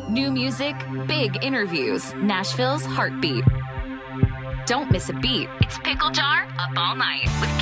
New music, big interviews, Nashville's heartbeat. Don't miss a beat. It's Pickle Jar Up All Night with